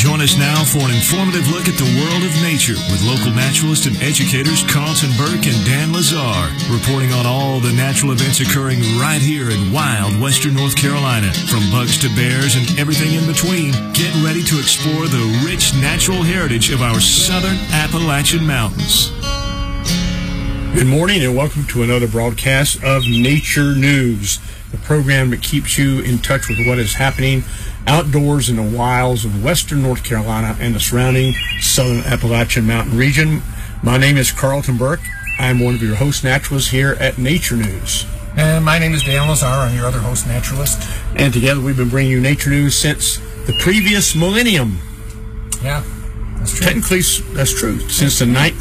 Join us now for an informative look at the world of nature with local naturalist and educators Carlton Burke and Dan Lazar, reporting on all the natural events occurring right here in wild western North Carolina. From bugs to bears and everything in between, get ready to explore the rich natural heritage of our southern Appalachian Mountains. Good morning and welcome to another broadcast of Nature News, the program that keeps you in touch with what is happening outdoors in the wilds of western North Carolina and the surrounding southern Appalachian Mountain region. My name is Carlton Burke. I'm one of your host naturalists here at Nature News. And my name is Dan Lazar. I'm your other host naturalist. And together we've been bringing you Nature News since the previous millennium. Yeah, that's true. Technically, that's true. Since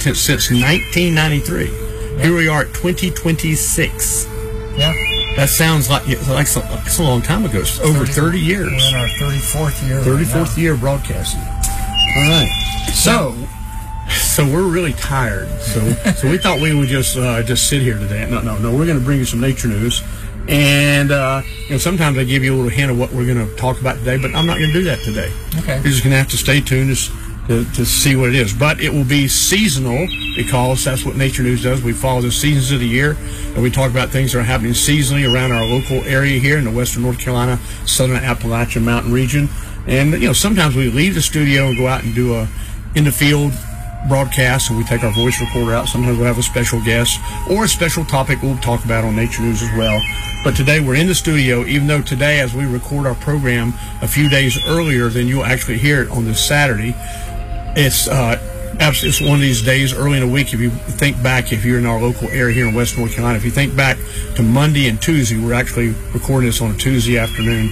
1993. Yeah. Here we are at 2026. Yeah. That sounds like it's a long time ago. It's over 30 years. We're in our 34th year. 34th year broadcasting. All right. So we're really tired. So we thought we would just sit here today. No. We're going to bring you some nature news. And sometimes I give you a little hint of what we're going to talk about today, but I'm not going to do that today. Okay. You're just going to have to stay tuned to see what it is. But it will be seasonal because that's what Nature News does. We follow the seasons of the year, and we talk about things that are happening seasonally around our local area here in the western North Carolina, southern Appalachian Mountain region. And, sometimes we leave the studio and go out and do a in-the-field broadcast, and we take our voice recorder out. Sometimes we'll have a special guest or a special topic we'll talk about on Nature News as well. But today we're in the studio, even though today, as we record our program a few days earlier than you'll actually hear it on this Saturday, it's one of these days early in the week. If you think back, if you're in our local area here in West North Carolina, if you think back to Monday and Tuesday, we're actually recording this on a Tuesday afternoon.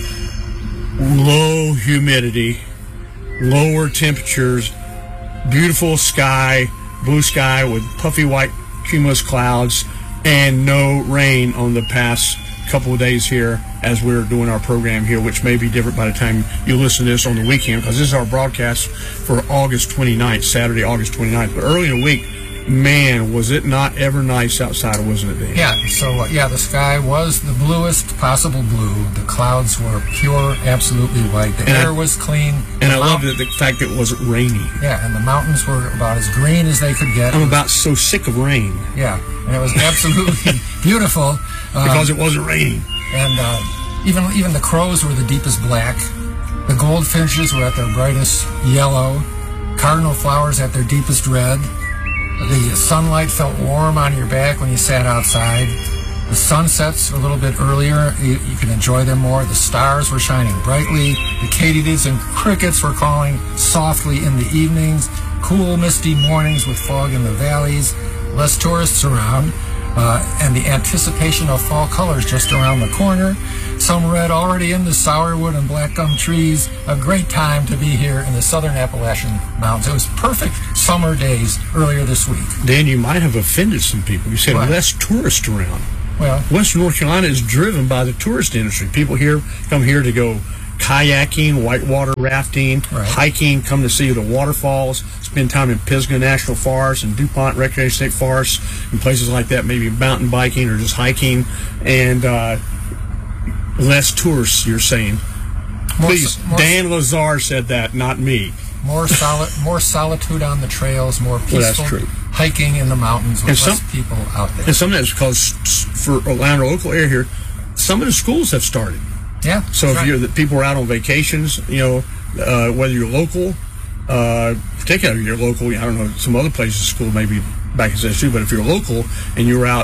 Low humidity, lower temperatures, beautiful sky, blue sky with puffy white cumulus clouds, and no rain on the past couple of days here as we're doing our program here, which may be different by the time you listen to this on the weekend, because this is our broadcast for August 29th, Saturday, August 29th. But early in the week, man, was it not ever nice outside, wasn't it, Dan? Yeah, so, the sky was the bluest possible blue. The clouds were pure, absolutely white. The air was clean. And I loved the fact that it wasn't raining. Yeah, and the mountains were about as green as they could get. I'm about so sick of rain. Yeah, and it was absolutely beautiful. Because it wasn't raining. And even the crows were the deepest black. The goldfinches were at their brightest yellow. Cardinal flowers at their deepest red. The sunlight felt warm on your back when you sat outside. The sunsets a little bit earlier, you could enjoy them more. The stars were shining brightly. The katydids and crickets were calling softly in the evenings. Cool, misty mornings with fog in the valleys. Less tourists around. And the anticipation of fall colors just around the corner. Some red already in the sourwood and black gum trees. A great time to be here in the southern Appalachian Mountains. It was perfect summer days earlier this week. Dan, you might have offended some people. You said less tourists around. Well, Western North Carolina is driven by the tourist industry. People come here to go kayaking, whitewater rafting, hiking, come to see the waterfalls, spend time in Pisgah National Forest and DuPont Recreation State Forest and places like that, maybe mountain biking or just hiking, and less tourists, you're saying. Please, Dan Lazar said that, not me. More solitude on the trails, more peaceful that's true. Hiking in the mountains with less people out there. And some of that's because for around our local area here, some of the schools have started. Yeah. So if people are out on vacations, whether you're local, particularly if you're local, I don't know, some other places school may be back in session too, but if you're local and you're out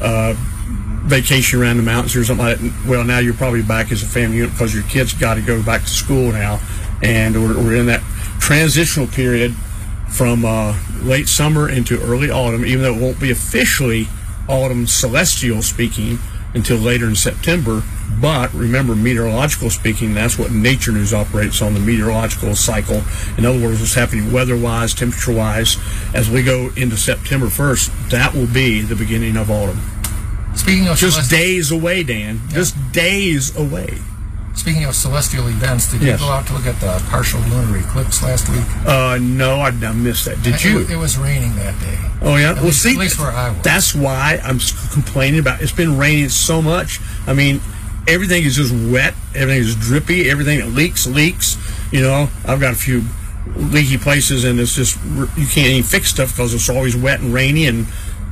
vacation around the mountains or something like that, well, now you're probably back as a family unit because your kids got to go back to school now, and we're in that transitional period from late summer into early autumn, even though it won't be officially autumn celestial speaking until later in September. But remember, meteorological speaking, that's what Nature News operates on, the meteorological cycle. In other words, what's happening weather-wise, temperature-wise. As we go into September 1st, that will be the beginning of autumn. Speaking of just days away, Dan. Yeah. Just days away. Speaking of celestial events, did you go out to look at the partial lunar eclipse last week? No, I missed that. Did you? It was raining that day. Oh, yeah? At least where I was. That's why I'm complaining about it. It's been raining so much. I mean, everything is just wet. Everything is drippy. Everything that leaks. I've got a few leaky places, and it's just you can't even fix stuff because it's always wet and rainy, and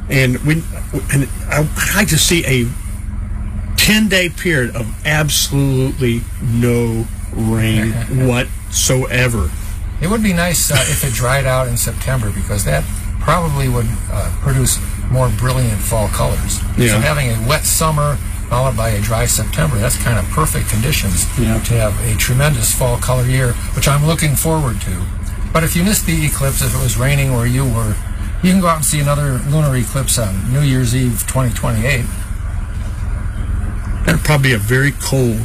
I'd like to see a 10-day period of absolutely no rain whatsoever. It would be nice if it dried out in September, because that probably would produce more brilliant fall colors. Yeah. So having a wet summer followed by a dry September, that's kind of perfect conditions to have a tremendous fall color year, which I'm looking forward to. But if you missed the eclipse, if it was raining where you were, you can go out and see another lunar eclipse on New Year's Eve 2028. That'd probably be a very cold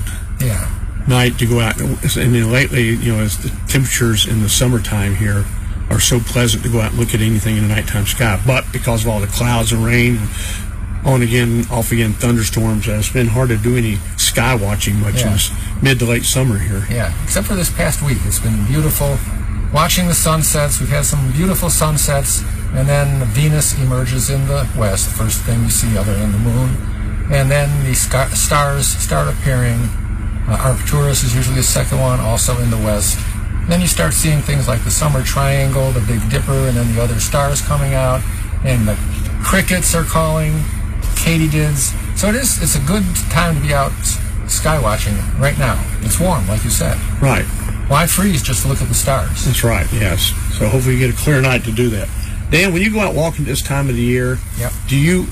night to go out. And then lately, as the temperatures in the summertime here are so pleasant to go out and look at anything in the nighttime sky. But because of all the clouds and rain, on again, off again, thunderstorms, it's been hard to do any sky watching much in this mid to late summer here. Yeah, except for this past week. It's been beautiful. Watching the sunsets, we've had some beautiful sunsets, and then Venus emerges in the west, first thing you see other than the moon. And then the stars start appearing. Arcturus is usually the second one, also in the west. Then you start seeing things like the Summer Triangle, the Big Dipper, and then the other stars coming out. And the crickets are calling, katydids. So it's a good time to be out sky watching right now. It's warm, like you said. Right. Why freeze just to look at the stars? That's right, yes. So hopefully you get a clear night to do that. Dan, when you go out walking this time of the year, do you...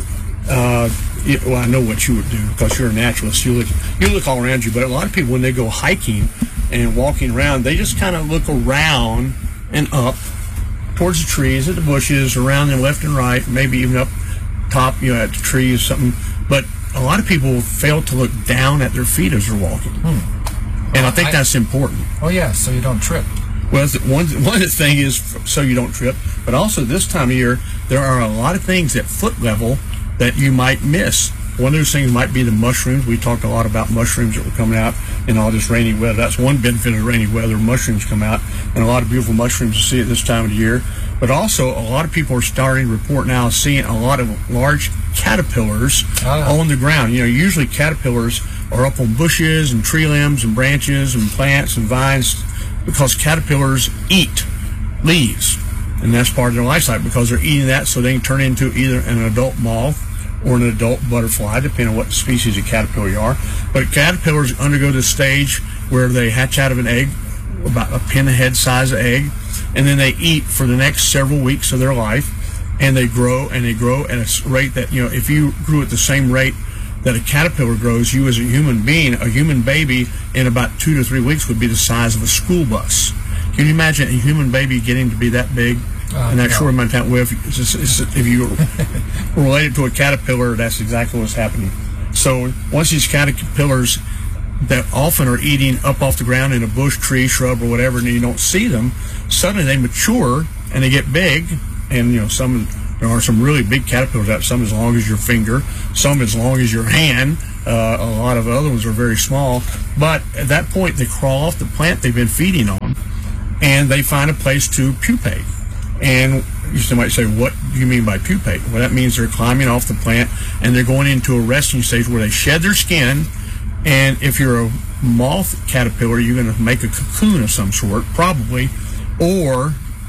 well, I know what you would do because you're a naturalist. You look all around you, but a lot of people, when they go hiking and walking around, they just kind of look around and up towards the trees, at the bushes, around them left and right, maybe even up top, at the trees, something. But a lot of people fail to look down at their feet as they're walking, and I think that's important. Oh yeah, so you don't trip. Well, one of the things is so you don't trip, but also this time of year there are a lot of things at foot level that you might miss. One of those things might be the mushrooms. We talked a lot about mushrooms that were coming out in all this rainy weather. That's one benefit of the rainy weather. Mushrooms come out, and a lot of beautiful mushrooms to see at this time of the year. But also, a lot of people are starting to report now seeing a lot of large caterpillars on the ground. Usually caterpillars are up on bushes and tree limbs and branches and plants and vines because caterpillars eat leaves. And that's part of their life cycle because they're eating that so they can turn into either an adult moth or an adult butterfly, depending on what species of caterpillar you are. But caterpillars undergo this stage where they hatch out of an egg, about a pinhead size egg, and then they eat for the next several weeks of their life, and they grow at a rate that, if you grew at the same rate that a caterpillar grows, you as a human being, a human baby, in about 2 to 3 weeks would be the size of a school bus. Can you imagine a human baby getting to be that big in that short amount of time? Well, if you relate it to a caterpillar, that's exactly what's happening. So once these caterpillars that often are eating up off the ground in a bush, tree, shrub, or whatever, and you don't see them, suddenly they mature and they get big. And there are some really big caterpillars out, some as long as your finger, some as long as your hand. A lot of other ones are very small. But at that point, they crawl off the plant they've been feeding on, and they find a place to pupate. And you might say, what do you mean by pupate? Well, that means they're climbing off the plant and they're going into a resting stage where they shed their skin. And if you're a moth caterpillar, you're going to make a cocoon of some sort, probably, or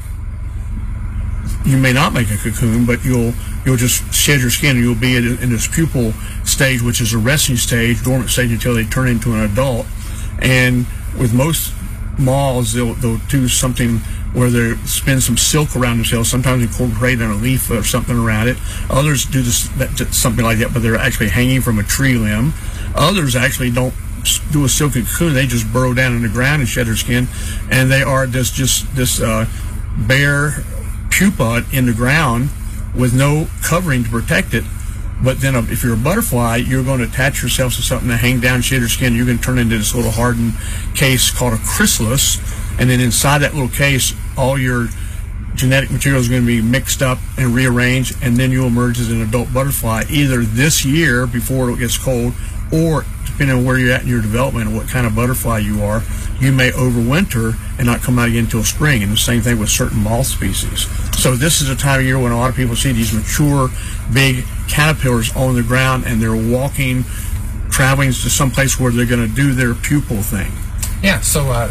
you may not make a cocoon, but you'll just shed your skin and you'll be in this pupal stage, which is a resting stage, dormant stage until they turn into an adult. And with most moths, they'll do something where they spin some silk around themselves, sometimes incorporate on a leaf or something around it. Others do something like that, but they're actually hanging from a tree limb. Others actually don't do a silky cocoon. They just burrow down in the ground and shed their skin, and they are this bare pupa in the ground with no covering to protect it. But then if you're a butterfly, you're going to attach yourself to something to hang down, shed your skin. You're going to turn into this little hardened case called a chrysalis. And then inside that little case, all your genetic material is going to be mixed up and rearranged. And then you'll emerge as an adult butterfly either this year before it gets cold, or depending on where you're at in your development and what kind of butterfly you are, you may overwinter and not come out again until spring. And the same thing with certain moth species. So this is a time of year when a lot of people see these mature, big caterpillars on the ground, and they're traveling to some place where they're going to do their pupal thing. Yeah, so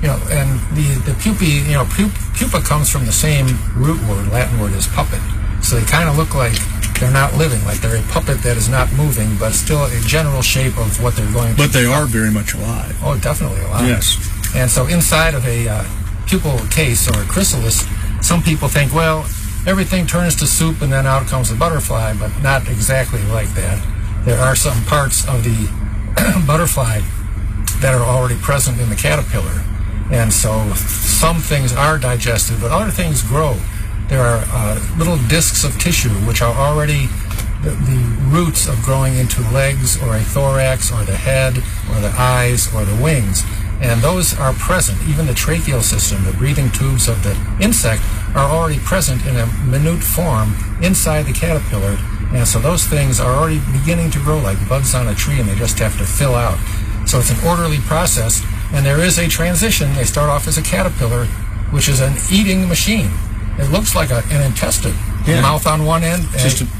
And the pupae, pupa comes from the same root word, Latin word as puppet. So they kind of look like they're not living, like they're a puppet that is not moving, but still a general shape of what they're going to But they are very much alive. Oh, definitely alive. Yes. And so inside of a pupal case or a chrysalis, some people think, well, everything turns to soup and then out comes the butterfly, but not exactly like that. There are some parts of the butterfly that are already present in the caterpillar. And so some things are digested, but other things grow. There are little discs of tissue which are already the roots of growing into legs or a thorax or the head or the eyes or the wings. And those are present. Even the tracheal system, the breathing tubes of the insect, are already present in a minute form inside the caterpillar. And so those things are already beginning to grow like buds on a tree, and they just have to fill out. So it's an orderly process, and there is a transition. They start off as a caterpillar, which is an eating machine. It looks like an intestine. Yeah. A mouth on one end,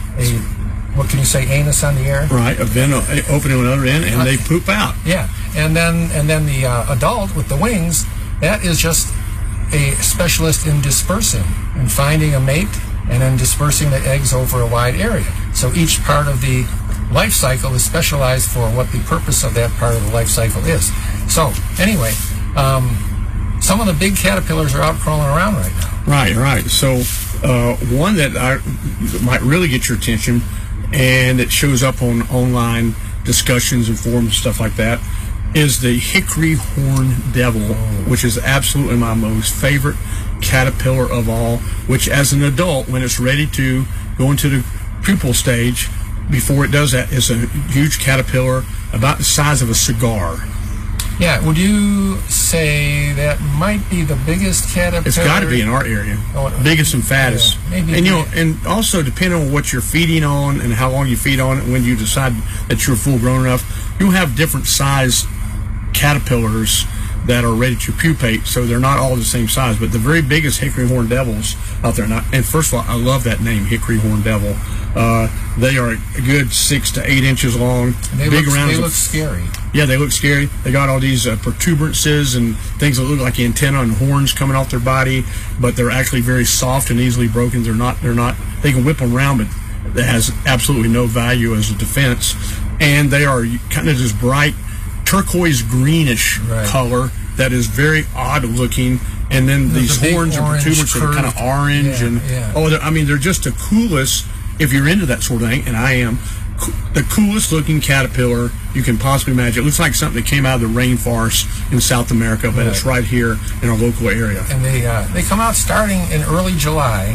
what can you say, anus on the air? Right, a vent opening on the other end, and they poop out. Yeah, and then the adult with the wings, that is just a specialist in dispersing and finding a mate and then dispersing the eggs over a wide area. So each part of the life cycle is specialized for what the purpose of that part of the life cycle is. So anyway, some of the big caterpillars are out crawling around right now. Right. So one that might really get your attention, and it shows up on online discussions and forums and stuff like that, is the hickory horn devil, which is absolutely my most favorite caterpillar of all, which as an adult, when it's ready to go into the pupal stage, before it does that, is a huge caterpillar about the size of a cigar. Yeah, would you say that might be the biggest caterpillar? It's got to be in our area. Biggest and fattest. Yeah, maybe. And also depending on what you're feeding on and how long you feed on it, when you decide that you're full grown enough, you'll have different size caterpillars that are ready to pupate, so they're not all the same size. But the very biggest hickory horn devils out there, and first of all, I love that name, hickory horn devil. They are a good 6 to 8 inches long. They look scary. Yeah, they look scary. They got all these protuberances and things that look like antenna and horns coming off their body, but they're actually very soft and easily broken. They're not. They can whip them around, but that has absolutely no value as a defense. And they are kind of this bright turquoise greenish color that is very odd looking, and then these horns and protuberances are kind of orange, they're just the coolest. If you're into that sort of thing, and I am, the coolest looking caterpillar you can possibly imagine. It looks like something that came out of the rainforest in South America, but it's right here in our local area. And they come out starting in early July.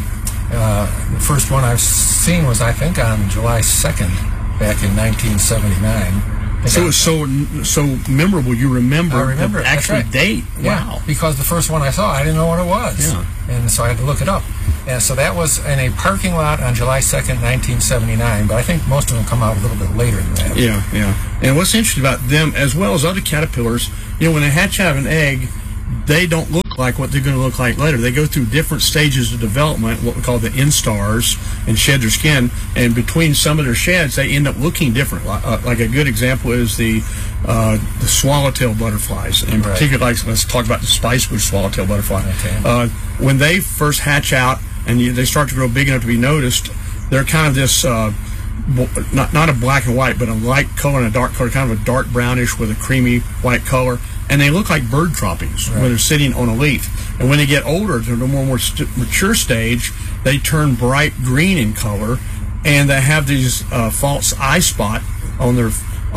The first one I've seen was, I think, on July 2nd back in 1979. So it's so memorable. You remember the actual date. Yeah, wow. Because the first one I saw, I didn't know what it was. Yeah. And so I had to look it up. And so that was in a parking lot on July 2nd, 1979. But I think most of them come out a little bit later than that. Yeah. And what's interesting about them, as well as other caterpillars, when they hatch out of an egg, they don't look like what they're going to look like later. They go through different stages of development, what we call the instars, and shed their skin. And between some of their sheds, they end up looking different. Like a good example is the swallowtail butterflies. In particular, let's talk about the spicebush swallowtail butterfly. Okay. When they first hatch out and they start to grow big enough to be noticed, they're kind of this not a black and white, but a light color and a dark color, kind of a dark brownish with a creamy white color. And they look like bird droppings when they're sitting on a leaf. And when they get older, to the more mature stage, they turn bright green in color, and they have these false eye spot on their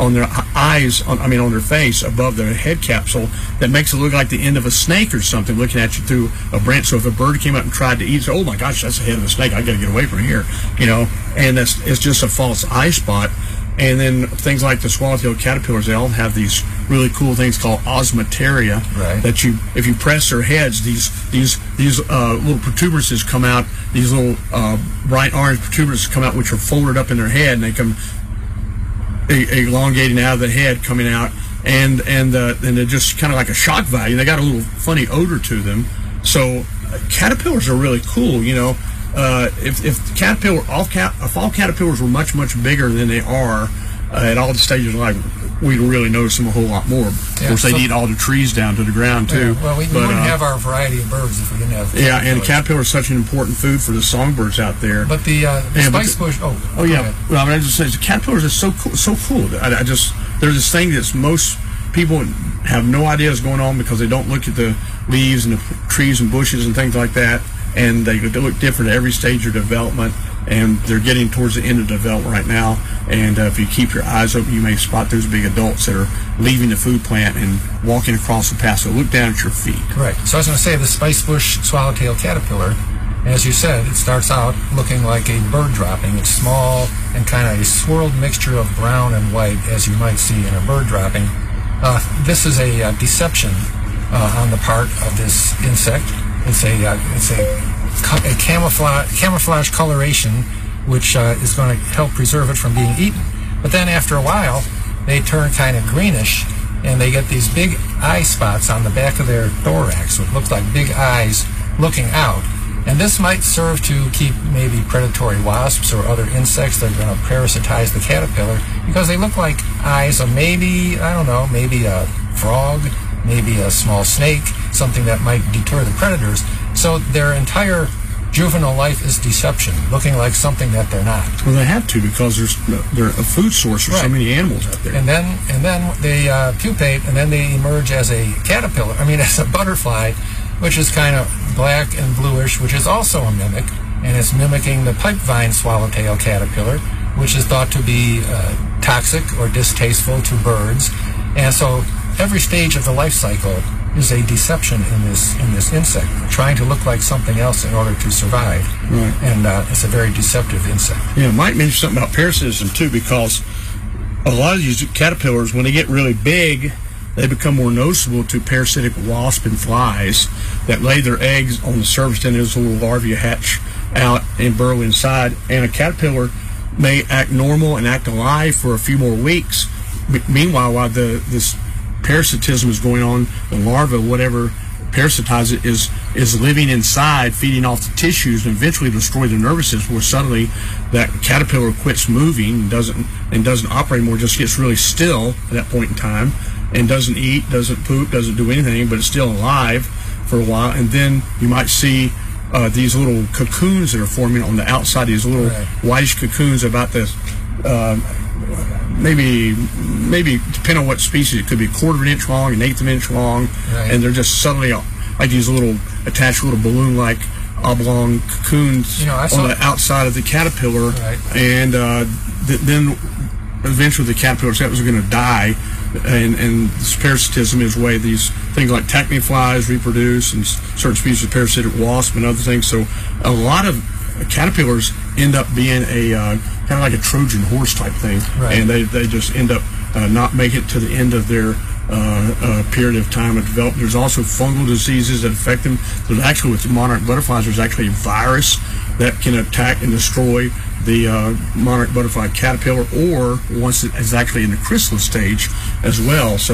eyes, on their face above their head capsule that makes it look like the end of a snake or something looking at you through a branch. So if a bird came up and tried to eat, oh my gosh, that's the head of a snake, I got to get away from here, And it's just a false eye spot. And then things like the swallowtail caterpillars, they all have these really cool things called osmeteria. Right. That if you press their heads, these little protuberances come out. These little bright orange protuberances come out, which are folded up in their head, and they come elongating out of the head, coming out, and they're just kind of like a shock value. They got a little funny odor to them. So caterpillars are really cool. If all caterpillars were much bigger than they are, at all the stages of life, we'd really notice them a whole lot more. Of course, they'd eat all the trees down to the ground, too. Yeah, well, we wouldn't have our variety of birds if we didn't have caterpillars. And the caterpillar is such an important food for the songbirds out there. But the spice bush... Well, I just say the caterpillars are so cool. There's this thing that most people have no idea is going on because they don't look at the leaves and the trees and bushes and things like that, and they look different at every stage of development. And they're getting towards the end of development right now. And if you keep your eyes open, you may spot those big adults that are leaving the food plant and walking across the path. So look down at your feet. Right. So I was going to say the spice bush swallowtail caterpillar, as you said, it starts out looking like a bird dropping. It's small and kind of a swirled mixture of brown and white, as you might see in a bird dropping. This is a deception on the part of this insect. It's a camouflage coloration, which is going to help preserve it from being eaten. But then after a while, they turn kind of greenish, and they get these big eye spots on the back of their thorax, so it looks like big eyes looking out. And this might serve to keep maybe predatory wasps or other insects that are going to parasitize the caterpillar, because they look like eyes of maybe a frog, maybe a small snake, something that might deter the predators. So their entire juvenile life is deception, looking like something that they're not. Well, they have to, because they're a food source for so many animals out there. And then they pupate, and then they emerge as a caterpillar. As a butterfly, which is kind of black and bluish, which is also a mimic, and it's mimicking the pipevine swallowtail caterpillar, which is thought to be toxic or distasteful to birds. And so every stage of the life cycle is a deception in this insect, trying to look like something else in order to survive. Right. And it's a very deceptive insect. Yeah, I might mention something about parasitism too, because a lot of these caterpillars, when they get really big, they become more noticeable to parasitic wasps and flies that lay their eggs on the surface, and those little larvae hatch out and burrow inside. And a caterpillar may act normal and act alive for a few more weeks. Meanwhile, while this parasitism is going on, the larva, whatever parasitize it, is living inside, feeding off the tissues, and eventually destroy the nervous system, where suddenly that caterpillar quits moving and doesn't operate more, just gets really still at that point in time, and doesn't eat, doesn't poop, doesn't do anything, but it's still alive for a while. And then you might see these little cocoons that are forming on the outside, these little whitish cocoons about this maybe depending on what species, it could be a quarter of an inch long, an eighth of an inch long, and they're just suddenly like these little attached little balloon-like oblong cocoons on the outside of the caterpillar, and then eventually the caterpillar was going to die, and this parasitism is the way these things like tachyflies reproduce, and certain species of parasitic wasp and other things. So a lot of caterpillars end up being a kind of like a Trojan horse type thing, and they just end up not make it to the end of their period of time of development. There's also fungal diseases that affect them. There's actually, with the monarch butterflies, there's actually a virus that can attack and destroy the monarch butterfly caterpillar, or once it is actually in the chrysalis stage as well. So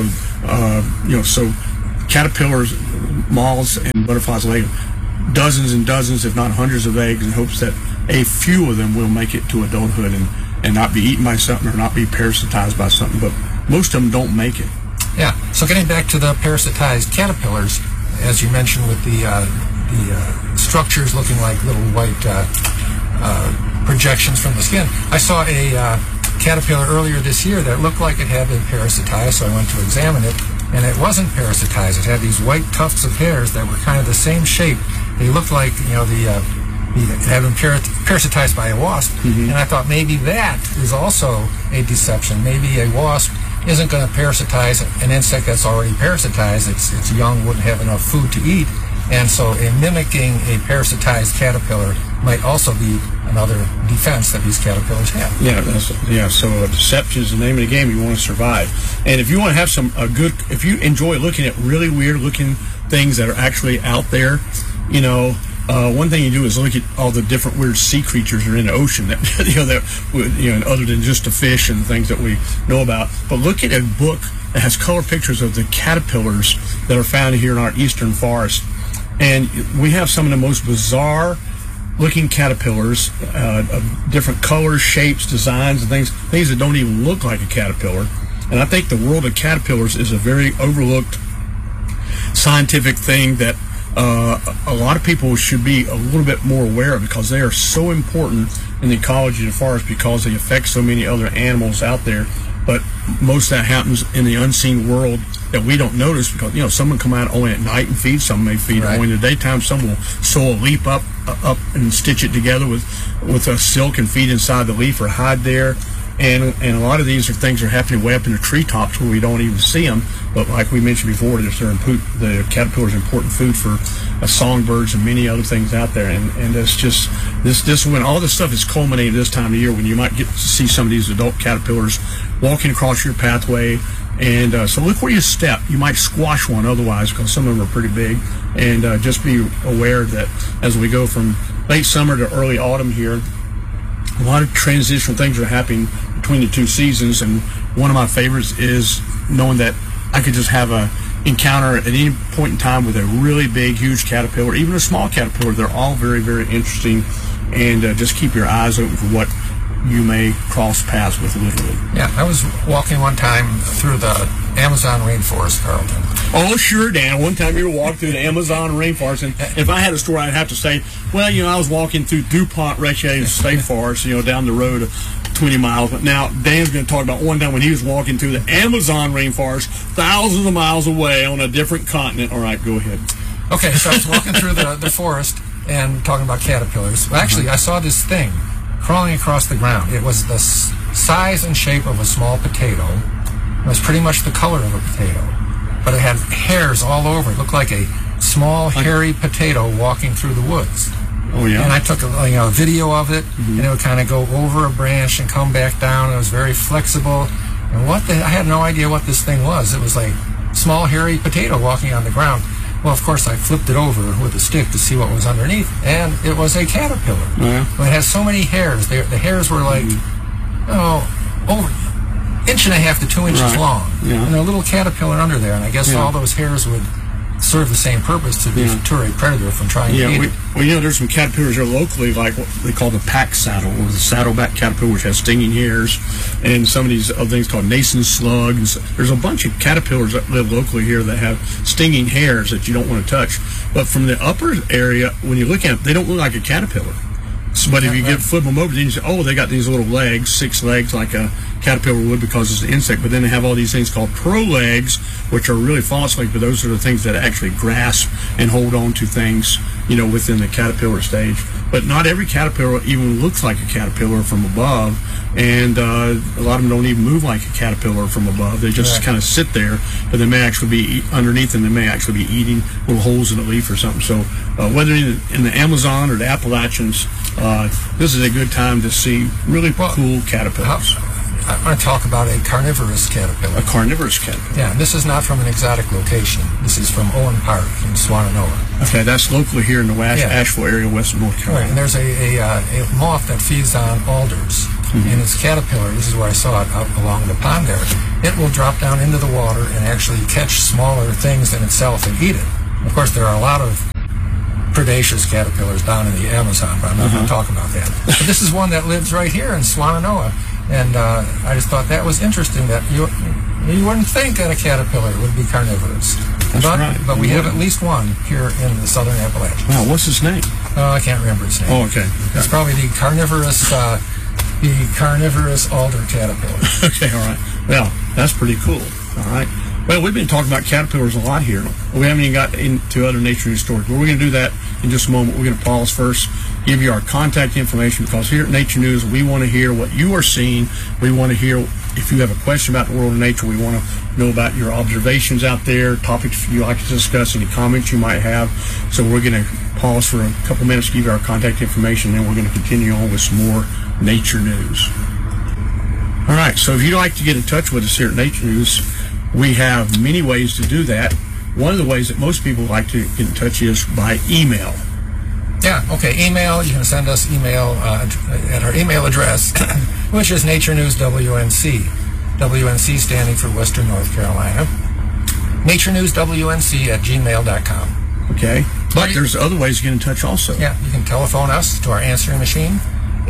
so caterpillars, moths, and butterflies lay dozens and dozens, if not hundreds, of eggs in hopes that a few of them will make it to adulthood and not be eaten by something or not be parasitized by something, but most of them don't make it. Yeah, so getting back to the parasitized caterpillars, as you mentioned, with the structures looking like little white projections from the skin. I saw a caterpillar earlier this year that looked like it had been parasitized, so I went to examine it, and it wasn't parasitized. It had these white tufts of hairs that were kind of the same shape. They looked like, it had been parasitized by a wasp, and I thought maybe that is also a deception. Maybe a wasp isn't going to parasitize an insect that's already parasitized. Its young wouldn't have enough food to eat, and so mimicking a parasitized caterpillar might also be another defense that these caterpillars have. So deception is the name of the game. You want to survive, and if you want to have if you enjoy looking at really weird looking things that are actually out there, one thing you do is look at all the different weird sea creatures that are in the ocean that other than just the fish and things that we know about. But look at a book that has color pictures of the caterpillars that are found here in our eastern forest, and we have some of the most bizarre looking caterpillars of different colors, shapes, designs, and things that don't even look like a caterpillar. And I think the world of caterpillars is a very overlooked scientific thing that a lot of people should be a little bit more aware of, because they are so important in the ecology of the forest, because they affect so many other animals out there. But most of that happens in the unseen world that we don't notice, because, you know, some will come out only at night and feed, some may feed only in the daytime, some will sew a leaf up and stitch it together with a silk and feed inside the leaf or hide there. And a lot of these are things that are happening way up in the treetops where we don't even see them. But like we mentioned before, the caterpillar is important food for songbirds and many other things out there. And it's just this when all this stuff is culminating this time of year, when you might get to see some of these adult caterpillars walking across your pathway. And so look where you step. You might squash one otherwise, because some of them are pretty big. And just be aware that as we go from late summer to early autumn here, a lot of transitional things are happening between the two seasons, and one of my favorites is knowing that I could just have a encounter at any point in time with a really big, huge caterpillar, even a small caterpillar. They're all very, very interesting, and just keep your eyes open for what you may cross paths with, literally. Yeah, I was walking one time through the Amazon rainforest, Carlton. Oh, sure, Dan. One time you were walking through the Amazon rainforest, and if I had a story, I'd have to say, well, you know, I was walking through DuPont Recreation State Forest, you know, down the road 20 miles. But now Dan's going to talk about one time when he was walking through the Amazon rainforest, thousands of miles away on a different continent. All right, go ahead. Okay, so I was walking through the forest and talking about caterpillars. Well, actually, I saw this thing crawling across the ground. It was the size and shape of a small potato. It was pretty much the color of a potato, but it had hairs all over. It looked like a small, hairy potato walking through the woods. Oh, yeah? And I took a video of it, and it would kind of go over a branch and come back down. It was very flexible. And I had no idea what this thing was. It was like small, hairy potato walking on the ground. Well, of course, I flipped it over with a stick to see what was underneath, and it was a caterpillar. Yeah. It has so many hairs. The hairs were like, over 1.5 to 2 inches long. Yeah. And a little caterpillar under there, and I guess all those hairs would serve the same purpose to deter a predator from trying to eat it. Well, you know, there's some caterpillars here locally, like what they call the pack saddle, or the saddleback caterpillar, which has stinging hairs, and some of these other things called Nason slugs. There's a bunch of caterpillars that live locally here that have stinging hairs that you don't want to touch. But from the upper area, when you look at them, they don't look like a caterpillar. But if you flip them over, then you say, oh, they got these little legs, 6 legs, like a caterpillar would, because it's an insect. But then they have all these things called prolegs, which are really false legs, but those are the things that actually grasp and hold on to things, you know, within the caterpillar stage. But not every caterpillar even looks like a caterpillar from above, and a lot of them don't even move like a caterpillar from above. They just kind of sit there, but they may actually be underneath, and they may actually be eating little holes in the leaf or something. So whether in the Amazon or the Appalachians, this is a good time to see really cool caterpillars. I want to talk about a carnivorous caterpillar. A carnivorous caterpillar. Yeah, this is not from an exotic location. This is from Owen Park in Swannanoa. Okay, that's locally here in the Asheville area, western North Carolina. Right, and there's a moth that feeds on alders. And its caterpillar, this is where I saw it out along the pond there, it will drop down into the water and actually catch smaller things than itself and eat it. Of course, there are a lot of predaceous caterpillars down in the Amazon, but I'm not going to talk about that. But this is one that lives right here in Swannanoa, and I just thought that was interesting that you wouldn't think that a caterpillar would be carnivorous. But we have at least one here in the southern Appalachians. Wow, what's his name? I can't remember his name. Oh, okay. It's probably the carnivorous alder caterpillar. Okay, all right. Well, that's pretty cool. All right. Well, we've been talking about caterpillars a lot here. We haven't even got into other nature news stories, but we're going to do that in just a moment. We're going to pause first, give you our contact information, because here at Nature News, we want to hear what you are seeing. We want to hear if you have a question about the world of nature. We want to know about your observations out there, topics you like to discuss, any comments you might have. So we're going to pause for a couple minutes to give you our contact information, and then we're going to continue on with some more nature news. All right, so if you'd like to get in touch with us here at Nature News, we have many ways to do that. One of the ways that most people like to get in touch is by email. Yeah, okay, email. You can send us email at our email address, which is Nature News WNC. WNC standing for Western North Carolina. NatureNewsWNC@gmail.com. Okay. But there's other ways to get in touch also. Yeah, you can telephone us to our answering machine,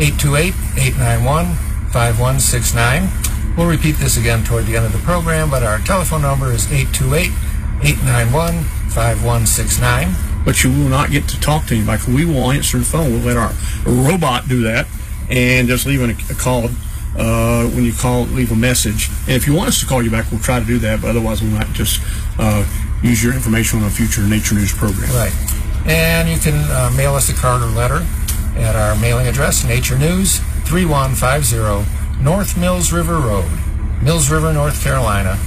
828-891-5169. We'll repeat this again toward the end of the program, but our telephone number is 828-891-5169. But you will not get to talk to anybody. We will answer the phone. We'll let our robot do that and just leave a call. When you call, leave a message. And if you want us to call you back, we'll try to do that. But otherwise, we might just use your information on a future Nature News program. Right. And you can mail us a card or letter at our mailing address, Nature News, 3150 North Mills River Road, Mills River, North Carolina,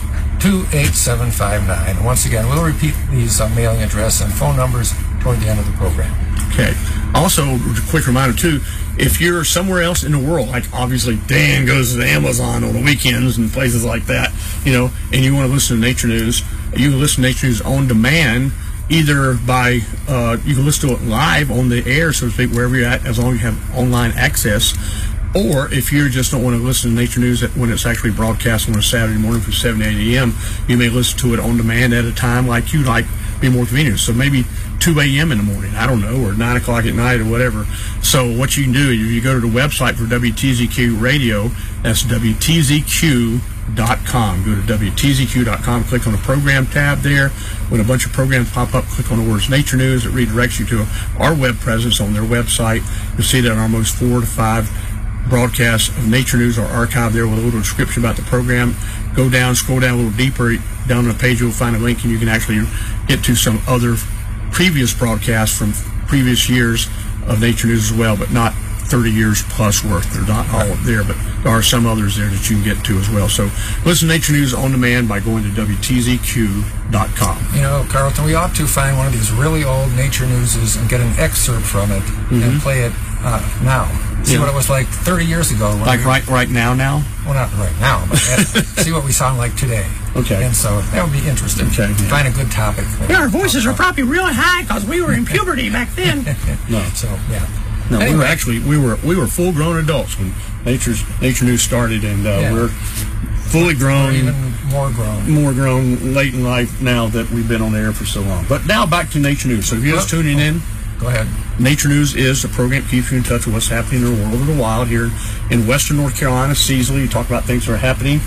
28759. And once again, we'll repeat these mailing address and phone numbers toward the end of the program. Okay. Also, a quick reminder, too, if you're somewhere else in the world, like obviously Dan goes to Amazon on the weekends and places like that, and you want to listen to Nature News, you can listen to Nature News on demand, either by, you can listen to it live on the air, so to speak, wherever you're at, as long as you have online access. Or if you just don't want to listen to Nature News when it's actually broadcast on a Saturday morning from 7 to 8 a.m., you may listen to it on demand at a time like you like, be more convenient. So maybe 2 a.m. in the morning, I don't know, or 9 o'clock at night or whatever. So what you can do is you go to the website for WTZQ Radio, that's WTZQ.com. Go to WTZQ.com, click on the program tab there. When a bunch of programs pop up, click on the words Nature News. It redirects you to our web presence on their website. You'll see that almost 4 to 5 broadcasts of Nature News are archived there with a little description about the program. Go down, scroll down a little deeper. Down on the page, you'll find a link, and you can actually get to some other previous broadcasts from previous years of Nature News as well, but not 30 years plus worth. They're not all there, but there are some others there that you can get to as well. So listen to Nature News on demand by going to WTZQ.com. Carlton, we ought to find one of these really old Nature Newses and get an excerpt from it and play it now. See what it was like 30 years ago. Like right now? Well, not right now, but see what we sound like today. Okay. And so that would be interesting. Okay. Yeah. Find a good topic. Our voices are probably really high because we were in puberty back then. No. So, yeah. No, Anyway. we were full-grown adults when Nature News started, and we're fully grown. Or even more grown. More grown late in life now that we've been on the air for so long. But now back to Nature News. So if you're just tuning in, go ahead. Nature News is the program that keeps you in touch with what's happening in the world of the wild here in western North Carolina, seasonally. You talk about things that are happening.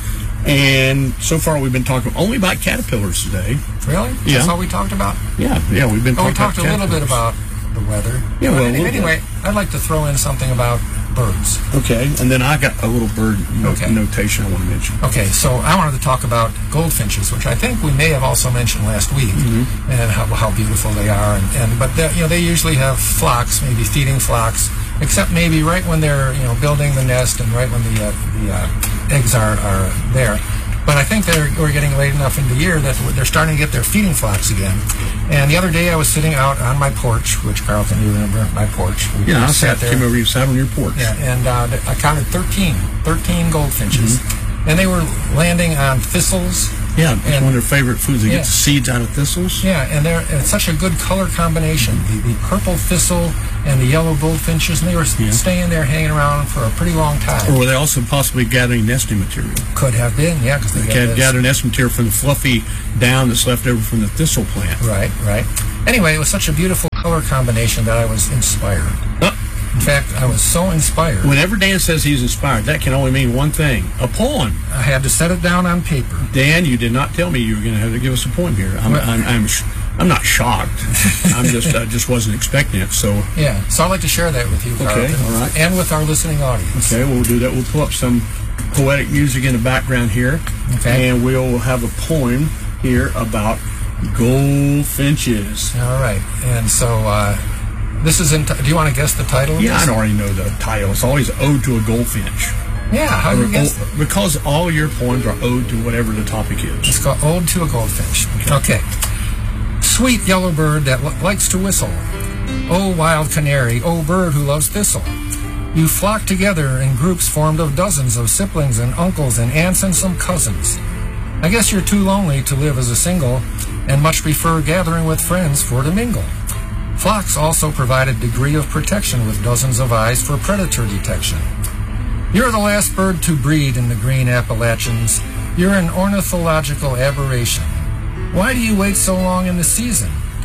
And so far we've been talking only about caterpillars today. Really? Yeah. That's all we talked about? Yeah, we've been talking we talked about a little bit about the weather. Yeah, well, anyway, I'd like to throw in something about birds. Okay, and then I got a little bird notation I want to mention. Okay, so I wanted to talk about goldfinches, which I think we may have also mentioned last week, and how beautiful they are. But they usually have flocks, maybe feeding flocks, except maybe right when they're building the nest and right when the eggs are there. But I think we're getting late enough in the year that they're starting to get their feeding flocks again. And the other day I was sitting out on my porch, which, Carlton, you remember my porch. I came over, you sat on your porch. Yeah, and I counted 13 goldfinches. And they were landing on thistles. Yeah, it's one of their favorite foods. They get the seeds out of thistles. Yeah, and it's such a good color combination. The purple thistle and the yellow goldfinches, and they were staying there hanging around for a pretty long time. Or were they also possibly gathering nesting material? Could have been, yeah. Because they gather nesting material from the fluffy down that's left over from the thistle plant. Right. Anyway, it was such a beautiful color combination that I was inspired. In fact, I was so inspired. Whenever Dan says he's inspired, that can only mean one thing: a poem. I had to set it down on paper. Dan, you did not tell me you were going to have to give us a poem here. I'm not shocked. I just wasn't expecting it. So I'd like to share that with you, Carlton, all right, and with our listening audience. Okay, we'll do that. We'll pull up some poetic music in the background here, and we'll have a poem here about goldfinches. All right, and so. This is do you want to guess the title? Yeah, I already know the title. It's always Ode to a Goldfinch. Yeah, how do you guess? Because all your poems are ode to whatever the topic is. It's called Ode to a Goldfinch. Okay. Sweet yellow bird that likes to whistle. Oh, wild canary, oh, bird who loves thistle. You flock together in groups formed of dozens of siblings and uncles and aunts and some cousins. I guess you're too lonely to live as a single and much prefer gathering with friends for to mingle. Flocks also provide a degree of protection with dozens of eyes for predator detection. You're the last bird to breed in the green Appalachians. You're an ornithological aberration. Why do you wait so long in the season?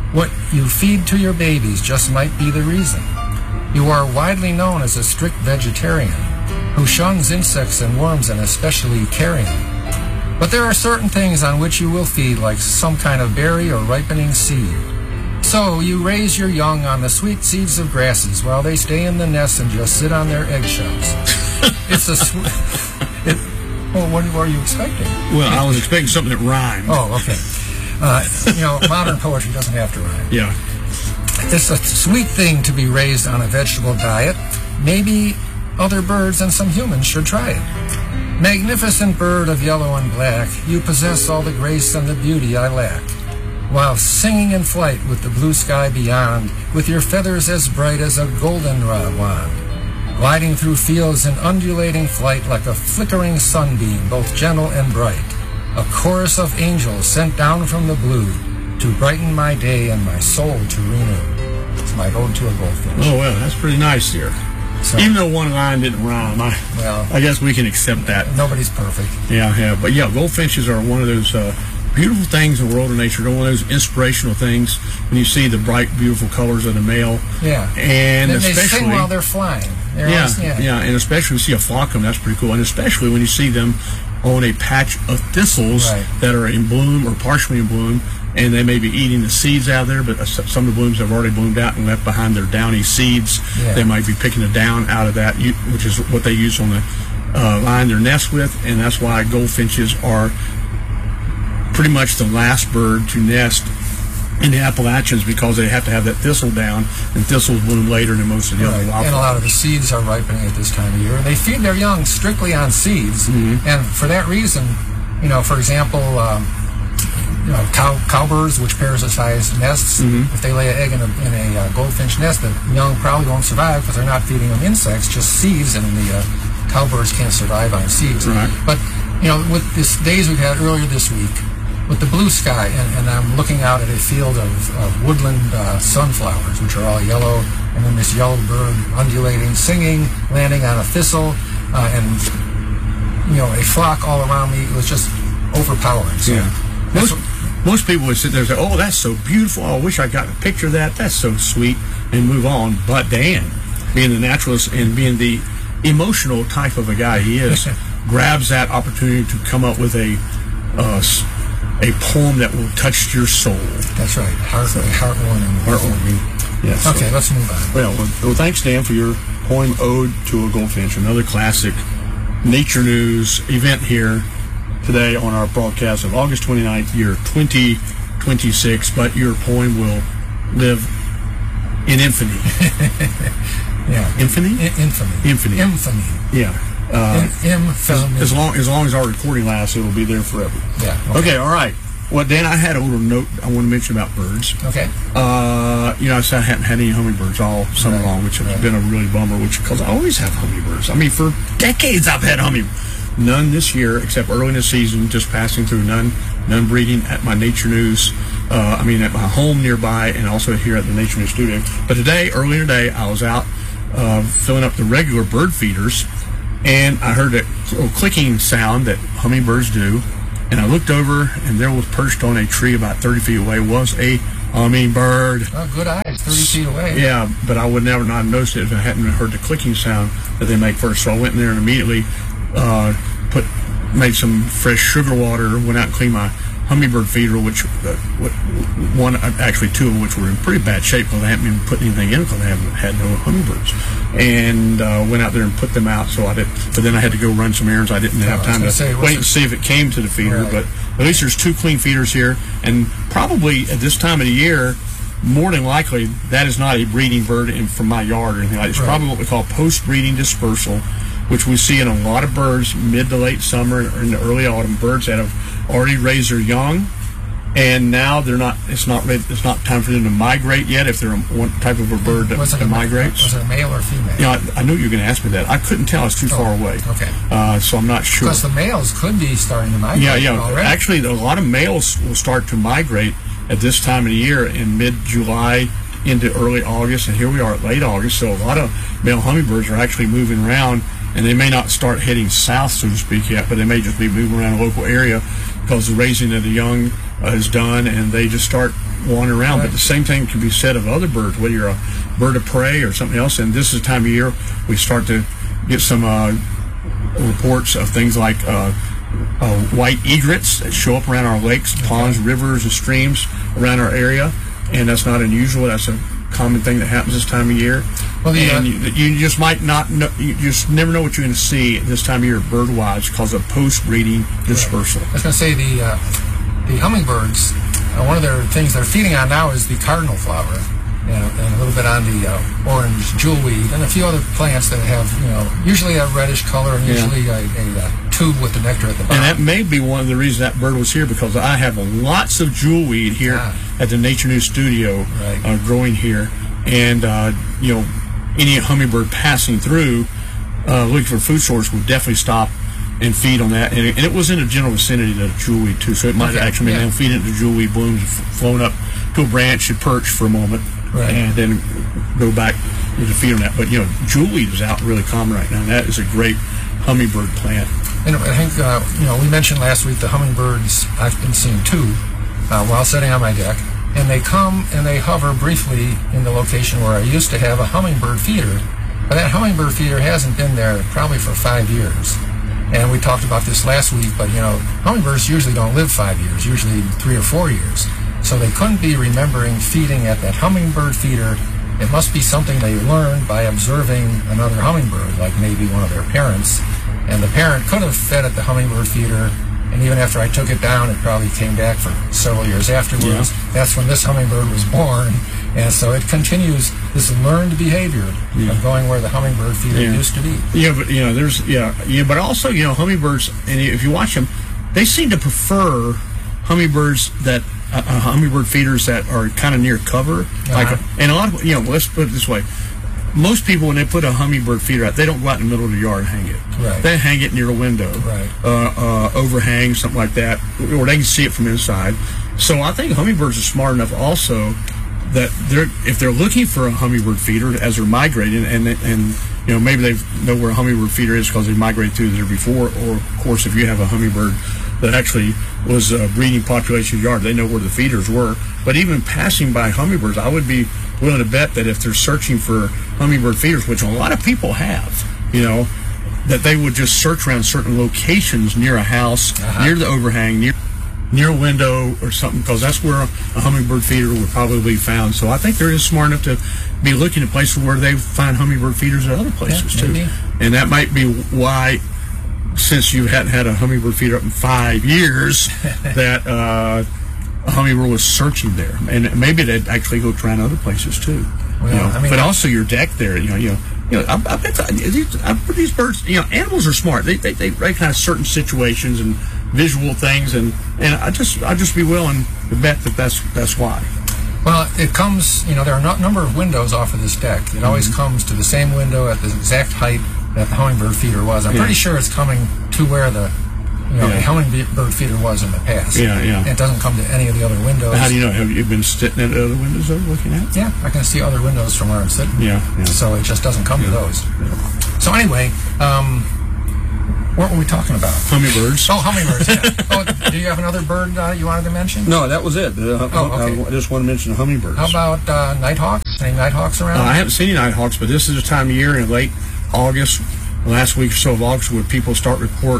What you feed to your babies just might be the reason. You are widely known as a strict vegetarian who shuns insects and worms and especially carrion. But there are certain things on which you will feed, like some kind of berry or ripening seed. So you raise your young on the sweet seeds of grasses while they stay in the nest and just sit on their eggshells. It's a well, what were you expecting? Well, I was expecting something that rhymed. Oh, okay. Modern poetry doesn't have to rhyme. Yeah. It's a sweet thing to be raised on a vegetable diet. Maybe other birds and some humans should try it. Magnificent bird of yellow and black, you possess all the grace and the beauty I lack. While singing in flight with the blue sky beyond, with your feathers as bright as a goldenrod wand, gliding through fields in undulating flight like a flickering sunbeam, both gentle and bright, a chorus of angels sent down from the blue to brighten my day and my soul to renew. It's my ode to a goldfinch. Oh, well, that's pretty nice here. So, Even though one line didn't rhyme, I guess we can accept that. Nobody's perfect. Yeah. But yeah, goldfinches are one of those beautiful things in the world of nature. They're one of those inspirational things when you see the bright, beautiful colors of the male. Yeah. And they especially sing while they're flying. And especially when you see a flock of them, that's pretty cool. And especially when you see them on a patch of thistles that are in bloom or partially in bloom, and they may be eating the seeds out of there, but some of the blooms have already bloomed out and left behind their downy seeds. Yeah. They might be picking the down out of that, which is what they use on the line their nest with, and that's why goldfinches are pretty much the last bird to nest in the Appalachians, because they have to have that thistle down, and thistles bloom later than most of the other wildflowers. And a lot of the seeds are ripening at this time of year. They feed their young strictly on seeds, and for that reason, for example, cowbirds, which parasitize nests, if they lay an egg in a goldfinch nest, the young probably won't survive because they're not feeding them insects, just seeds, and the cowbirds can't survive on seeds. Right. But, with these days we've had earlier this week, with the blue sky, and I'm looking out at a field of woodland sunflowers, which are all yellow, and then this yellow bird undulating, singing, landing on a thistle, and a flock all around me. It was just overpowering. So most people would sit there and say, "Oh, that's so beautiful. I wish I got a picture of that. That's so sweet," and move on. But Dan, being the naturalist and being the emotional type of a guy he is, grabs that opportunity to come up with a poem that will touch your soul. That's right. Heartwarming. Yes. Okay, let's move on. Well, thanks, Dan, for your poem Ode to a Goldfinch, another classic nature news event here today on our broadcast of August 29th, year 2026. But your poem will live in infamy. Infamy. Infamy. Yeah. Infamy. As long as our recording lasts, it will be there forever. Yeah. Okay. All right. Well, Dan, I had a little note I want to mention about birds. Okay. I said I hadn't had any hummingbirds all summer long, which has been a really bummer. Because I always have hummingbirds. I mean, for decades I've had hummingbirds. None this year, except early in the season, just passing through. None breeding at my Nature News. At my home nearby, and also here at the Nature News studio. But today, earlier today, I was out filling up the regular bird feeders, and I heard a little clicking sound that hummingbirds do. And I looked over, and there was perched on a tree about 30 feet away was a hummingbird. Oh, good eyes, 30 feet away. Yeah, but I would never not have noticed it if I hadn't heard the clicking sound that they make first. So I went in there and immediately made some fresh sugar water, went out and cleaned my hummingbird feeder, which two of them, which were in pretty bad shape because I hadn't even put anything in because I had no hummingbirds, and went out there and put them out. But then I had to go run some errands. I didn't have time to wait and see if it came to the feeder. Right. But at least there's two clean feeders here, and probably at this time of the year, more than likely that is not a breeding bird from my yard or anything like that. It's probably what we call post-breeding dispersal, which we see in a lot of birds mid to late summer or in the early autumn. Birds that have already raised their young, and now it's not time for them to migrate yet. If they're one type of a bird that migrates, was it a male or female? I knew you were going to ask me that. I couldn't tell; it's too far away. Okay, so I'm not sure. Because the males could be starting to migrate. Yeah. Already. Actually, a lot of males will start to migrate at this time of the year in mid-July into early August, and here we are at late August. So a lot of male hummingbirds are actually moving around. And they may not start heading south, so to speak, yet, but they may just be moving around a local area because the raising of the young is done, and they just start wandering around. But the same thing can be said of other birds, whether you're a bird of prey or something else. And this is the time of year we start to get some reports of things like white egrets that show up around our lakes, ponds, rivers, and streams around our area. And that's not unusual. That's a common thing that happens this time of year. Well, and you just might not know, you just never know what you're going to see this time of year bird-wise because of post-breeding dispersal. I was going to say the hummingbirds, one of their things they're feeding on now is the cardinal flower, and a little bit on the orange jewelweed, and a few other plants that have, usually a reddish color and usually a tube with the nectar at the bottom. And that may be one of the reasons that bird was here, because I have lots of jewelweed here at the Nature News studio growing here, and any hummingbird passing through looking for food source would definitely stop and feed on that. And it was in a general vicinity of the jewelweed too, so it might have actually been feeding the jewelweed blooms, flown up to a branch and perch for a moment, and then go back to feed on that. But jewelweed is out really common right now, and that is a great hummingbird plant. And I think we mentioned last week the hummingbirds. I've been seeing two while sitting on my deck, and they come and they hover briefly in the location where I used to have a hummingbird feeder. But that hummingbird feeder hasn't been there probably for 5 years. And we talked about this last week, but hummingbirds usually don't live 5 years, usually 3 or 4 years. So they couldn't be remembering feeding at that hummingbird feeder. It must be something they learned by observing another hummingbird, like maybe one of their parents. And the parent could have fed at the hummingbird feeder, and even after I took it down, it probably came back for several years afterwards. That's when this hummingbird was born. And so it continues this learned behavior of going where the hummingbird feeder used to be. But but also, hummingbirds, and if you watch them, they seem to prefer hummingbirds that hummingbird feeders that are kind of near cover. And a lot of, let's put it this way. Most people, when they put a hummingbird feeder out, they don't go out in the middle of the yard and hang it. They hang it near a window, overhang, something like that, or they can see it from inside. So I think hummingbirds are smart enough also that if they're looking for a hummingbird feeder as they're migrating, and maybe they know where a hummingbird feeder is because they migrated through there before, or of course if you have a hummingbird that actually was a breeding population yard, they know where the feeders were. But even passing by hummingbirds, I would be willing to bet that if they're searching for hummingbird feeders, which a lot of people have, that they would just search around certain locations near a house, near the overhang, near a window or something, because that's where a hummingbird feeder would probably be found. So I think they're just smart enough to be looking at places where they find hummingbird feeders at other places too. And that might be why, since you hadn't had a hummingbird feeder up in 5 years, that a hummingbird was searching there, and maybe they'd actually looked around other places too. But also your deck there, I bet these birds, animals are smart. They recognize certain situations and visual things, and I just be willing to bet that that's why. Well, it comes, there are a number of windows off of this deck. It always comes to the same window at the exact height that the hummingbird feeder was. I'm pretty sure it's coming to where the hummingbird feeder was in the past. And it doesn't come to any of the other windows. How do you know? Have you been sitting at other windows looking at? Yeah, I can see other windows from where I'm sitting. So it just doesn't come to those. So anyway, what were we talking about? Hummingbirds. Oh, hummingbirds, yeah. Do you have another bird you wanted to mention? No, that was it. Okay. I just want to mention the hummingbirds. How about nighthawks? Any nighthawks around? I haven't seen any nighthawks, but this is the time of year in late August, last week or so of August, where people start to report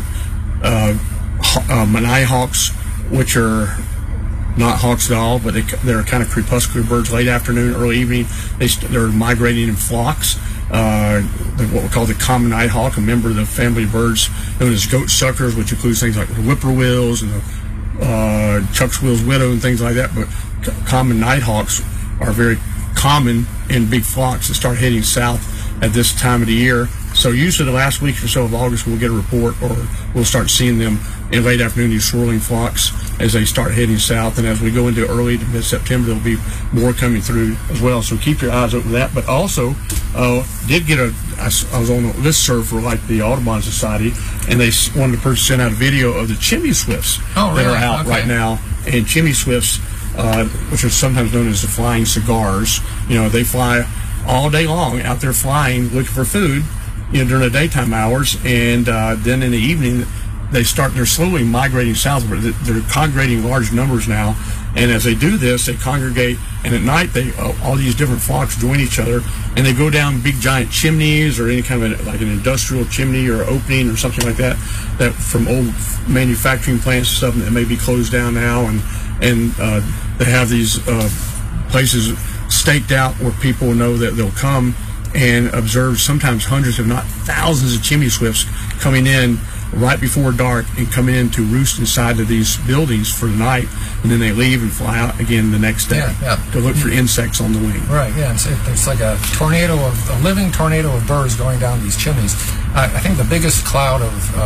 nighthawks, which are not hawks at all, but they're kind of crepuscular birds, late afternoon, early evening. They're migrating in flocks. What we call the common nighthawk, a member of the family of birds known as goat suckers, which includes things like the whippoorwills and the Chuck's-Will's widow and things like that. But common nighthawks are very common in big flocks that start heading south at this time of the year. So usually the last week or so of August we'll get a report, or we'll start seeing them in late afternoon, these swirling flocks as they start heading south. And as we go into early to mid-September, there'll be more coming through as well. So keep your eyes open for that. But also, I was on a listserv for like the Audubon Society, and they wanted the person to send out a video of the chimney swifts that are out right now. And chimney swifts, which are sometimes known as the flying cigars, they fly all day long out there flying, looking for food, during the daytime hours, and then in the evening they're slowly migrating south, but they're congregating large numbers now. And as they do this, they congregate, and at night all these different flocks join each other, and they go down big giant chimneys or any kind of like an industrial chimney or opening or something like that from old manufacturing plants and stuff that may be closed down now, and they have these places staked out where people know that they'll come and observe sometimes hundreds, if not thousands, of chimney swifts coming in right before dark and coming in to roost inside of these buildings for the night, and then they leave and fly out again the next day to look for insects on the wing. Right, yeah, it's like a living tornado of birds going down these chimneys. I think the biggest cloud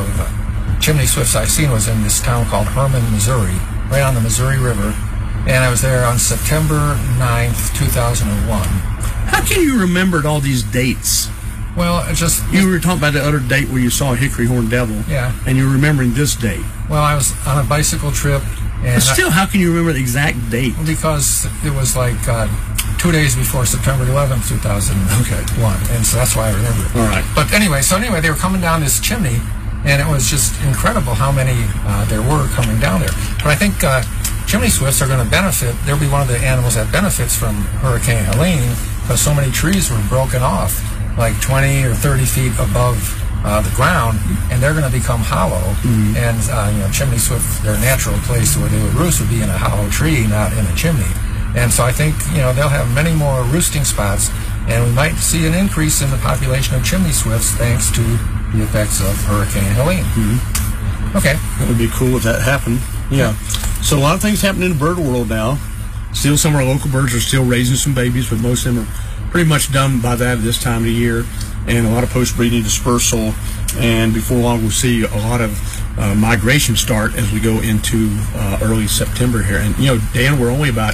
of chimney swifts I've seen was in this town called Herman, Missouri, right on the Missouri River, and I was there on September 9th, 2001. How can you remember all these dates? Well, you were talking about the other date where you saw a hickory horned devil. Yeah. And you're remembering this date. Well, I was on a bicycle trip. And but still, how can you remember the exact date? Because it was like 2 days before September 11th, 2001. And so that's why I remember it. All right. But anyway, they were coming down this chimney, and it was just incredible how many there were coming down there. But I think chimney swifts are going to benefit. They'll be one of the animals that benefits from Hurricane Helene, because so many trees were broken off, like 20 or 30 feet above the ground, and they're going to become hollow. Mm-hmm. And chimney swift, their natural place where they would roost would be in a hollow tree, not in a chimney. And so I think they'll have many more roosting spots, and we might see an increase in the population of chimney swifts thanks to the effects of Hurricane Helene. Mm-hmm. Okay, that would be cool if that happened. Yeah. So a lot of things happen in the bird world now. Still, some of our local birds are still raising some babies, but most of them are pretty much done by that at this time of the year, and a lot of post-breeding dispersal, and before long we'll see a lot of migration start as we go into early September here. And Dan, we're only about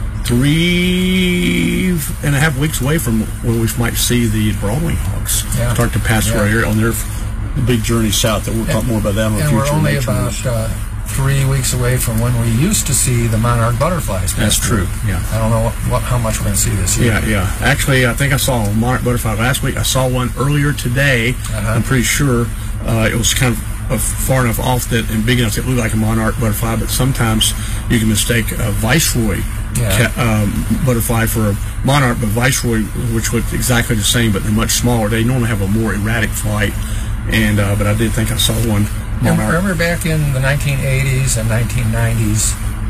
3.5 weeks away from when we might see the broadwing hawks start to pass through our area on their big journey south. That we'll talk more about that on the future. And we're only about 3 weeks away from when we used to see the monarch butterflies. That's true. Yeah. I don't know how much we're going to see this year. Yeah. Actually, I think I saw a monarch butterfly last week. I saw one earlier today. I'm pretty sure it was kind of far enough off and big enough that it looked like a monarch butterfly. But sometimes you can mistake a viceroy butterfly for a monarch, but viceroy, which looked exactly the same, but they're much smaller. They normally have a more erratic flight. And but I did think I saw one. I remember back in the 1980s and 1990s,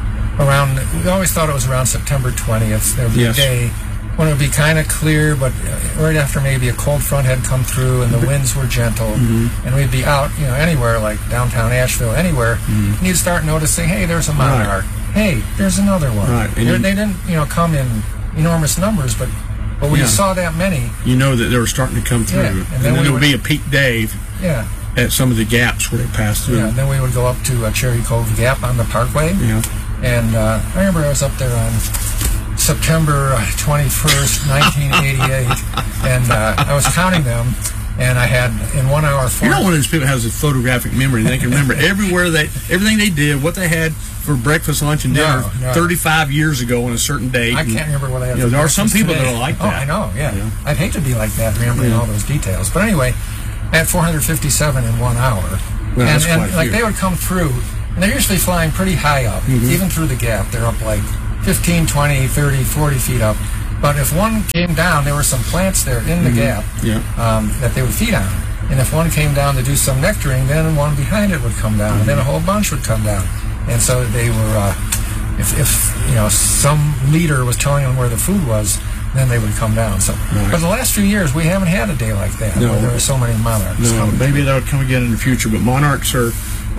we always thought it was around September 20th. There would be a day when it would be kind of clear, but right after maybe a cold front had come through and the winds were gentle, and we'd be out, anywhere like downtown Asheville, anywhere, and you'd start noticing, hey, there's a monarch. Hey, there's another one. Right. They didn't, come in enormous numbers, but when you saw that many, you know that they were starting to come through, and then there would be a peak day. Yeah. At some of the gaps where they passed through. Yeah, then we would go up to Cherry Cove Gap on the Parkway. Yeah. And I remember I was up there on September 21st, 1988, and I was counting them, and I had in 1 hour. You're not one of those people who has a photographic memory. They can remember everything they did, what they had for breakfast, lunch, and dinner 35 years ago on a certain date. I can't remember what I had. There are some people that are like that. Oh, I know. Yeah. I'd hate to be like that, remembering all those details. But anyway, I had 457 in 1 hour. Well, and they would come through, and they're usually flying pretty high up, even through the gap. They're up like 15, 20, 30, 40 feet up. But if one came down, there were some plants there in the gap that they would feed on. And if one came down to do some nectaring, then one behind it would come down, and then a whole bunch would come down. And so they were, if some leader was telling them where the food was, then they would come down. So, but the last few years, we haven't had a day like that where there are so many monarchs. No, maybe that would come again in the future. But monarchs are